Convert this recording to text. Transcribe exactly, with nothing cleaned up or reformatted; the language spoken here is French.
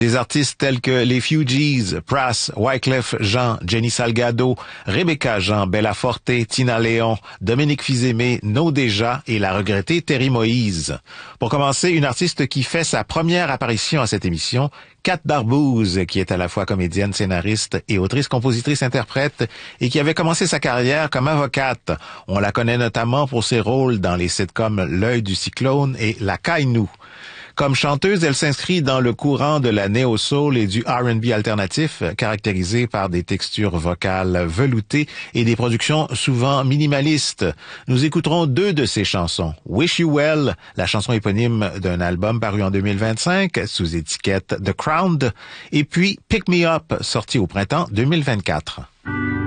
Des artistes tels que les Fugees, Pras, Wyclef Jean, Jenny Salgado, Rebecca Jean, Bella Forte, Tina Léon, Dominique Fils-Aimé, No Déjà et la regrettée Terry Moïse. Pour commencer, une artiste qui fait sa première apparition à cette émission, Kat Darbouze, qui est à la fois comédienne, scénariste et autrice, compositrice, interprète, et qui avait commencé sa carrière comme avocate. On la connaît notamment pour ses rôles dans les sitcoms L'œil du cyclone et La Caille-nous. Comme chanteuse, elle s'inscrit dans le courant de la néo-soul et du R and B alternatif, caractérisé par des textures vocales veloutées et des productions souvent minimalistes. Nous écouterons deux de ses chansons. Wish You Well, la chanson éponyme d'un album paru en deux mille vingt-cinq sous étiquette The Crown, et puis Pick Me Up, sorti au printemps deux mille vingt-quatre.